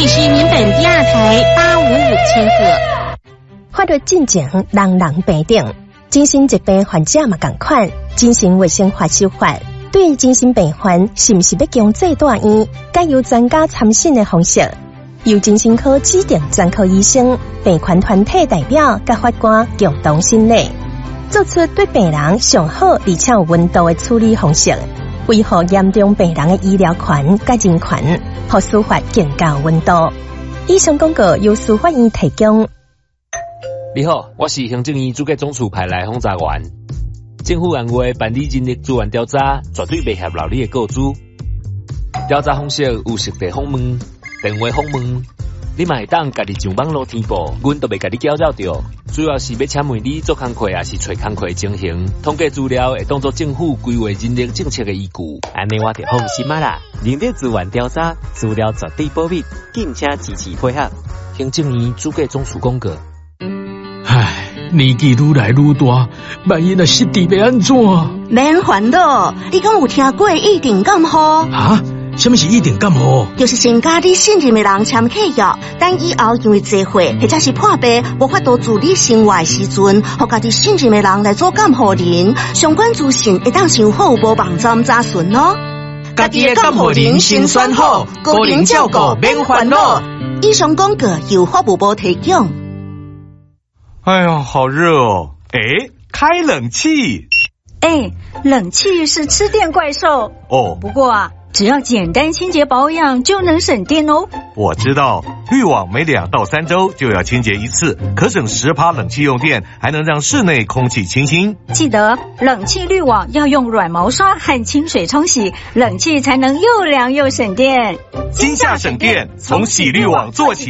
里是民本第2台855千赫。 法律进前，人人平等。精神疾病患者嘛同款，精神卫生法修法对于精神病患是不是要强制住院，该由专家参审的方式，由精神科指定专科医生、病患团体代表甲法官共同审理，做出对病人上好而且有温度的处理方式，维护严重病人的医疗权甲人权，让司法更加有温度。以上广告由司法院提供。 你好，我是行政院主计总处派来轰炸员。政府按话办理人力资源调查，绝对袂泄露你的个资。调查方式有实地访问、电话访问，你嘛会当家己上网络填报，阮都袂甲你搅扰着。主要是要请问你做工课也是找工课的情形，统计资料会当作政府规划人力政策的依据。 安尼我就放心啦。人力资源调查资料绝对保密，敬请支持配合。 行政院主计总处公告。 唉，年纪愈来愈大，万一若失智要安怎？ 免烦恼，你敢有听过一定感冒？ 啊？什么是一定感冒？ 就是先甲你信任的人签契约，等以后因为聚会或者是破病无法度自理生活的时阵，互家己信任的人来做监护人，相关资讯会当想好无网站查询哦。 家己的监护人先选好，个人照顾免烦恼。 以上广告由法务部提供。 哎呀，好热哦！哎，开冷气。 哎，冷气是吃电怪兽哦。 不过啊，只要简单清洁保养就能省电哦。 我知道，滤网每2到3周就要清洁一次，可省10%冷气用电，还能让室内空气清新。 记得冷气滤网要用软毛刷和清水冲洗，冷气才能又凉又省电。 今夏省电，从洗滤网做起。